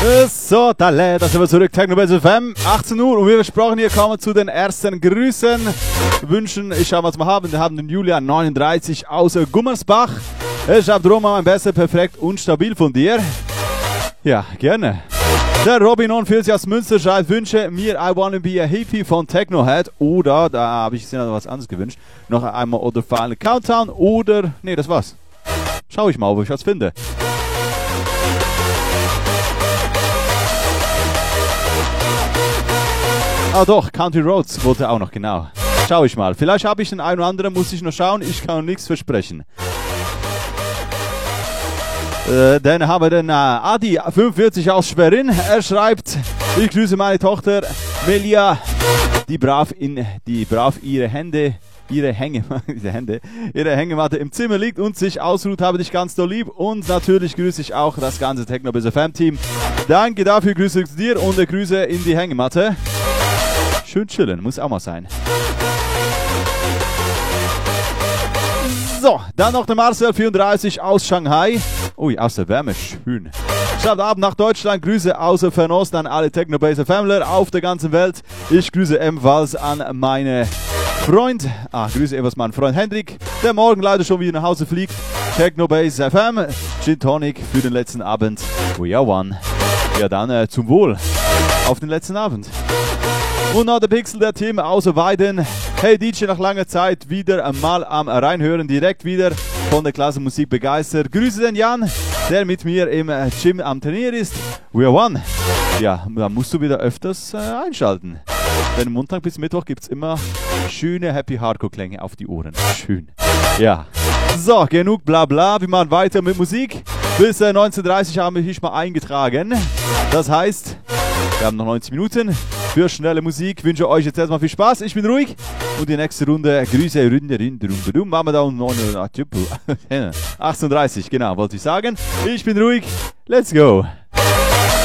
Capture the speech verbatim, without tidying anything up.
So, Talle, da sind wir zurück, Technobase F M, achtzehn Uhr und wie versprochen, hier kommen wir zu den ersten Grüßen, Wünschen, ich schau, was wir haben, wir haben den Julian neununddreißig aus Gummersbach, ich hab drum mein Besser, perfekt und stabil von dir, ja, gerne. Der Robin neunundvierzig aus Münster schreibt, wünsche mir I Wanna Be a Hippie von Technohead oder, da habe ich gesehen, was anderes gewünscht, noch einmal oder Final Countdown oder, nee, das war's. Schau ich mal, ob ich was finde. Ah doch, Country Roads wollte auch noch, genau. Schau ich mal. Vielleicht habe ich den einen oder anderen, muss ich noch schauen. Ich kann nichts versprechen. Äh, dann haben wir den äh, Adi fünfundvierzig aus Schwerin. Er schreibt, ich grüße meine Tochter Melia, die brav in die brav ihre Hände ihre Hänge, ihre Hände, ihre Hängematte im Zimmer liegt und sich ausruht, habe dich ganz doll lieb und natürlich grüße ich auch das ganze Technobase F M Team. Danke dafür, Grüße zu dir und Grüße in die Hängematte. Schön chillen, muss auch mal sein. So, dann noch der Marcel vierunddreißig aus Shanghai. Ui, aus der Wärme, schön. Schaut ab nach Deutschland, Grüße aus Fernost an alle Technobase Family auf der ganzen Welt. Ich grüße ebenfalls an meine Freund, ah, grüße ebenfalls meinen Freund Hendrik, der morgen leider schon wieder nach Hause fliegt. Technobase F M, Gin Tonic für den letzten Abend. We are one. Ja, dann äh, zum Wohl auf den letzten Abend. Und noch der Pixel, der Tim aus Weiden. Hey D J, nach langer Zeit wieder mal am Reinhören, direkt wieder von der Klasse Musik begeistert. Grüße den Jan, der mit mir im Gym am Trainier ist. We are one. Ja, da musst du wieder öfters äh, einschalten. Denn Montag bis Mittwoch gibt es immer schöne Happy Hardcore-Klänge auf die Ohren. Schön. Ja. So, genug bla bla. Wir machen weiter mit Musik. Bis äh, neunzehn Uhr dreißig haben wir hier schon mal eingetragen. Das heißt, wir haben noch neunzig Minuten für schnelle Musik. Ich wünsche euch jetzt erstmal viel Spaß. Ich bin ruhig. Und die nächste Runde, Grüße, Runde, Runde, Runde, machen wir da um achtzehn Uhr dreißig, genau, wollte ich sagen. Ich bin ruhig. Let's go.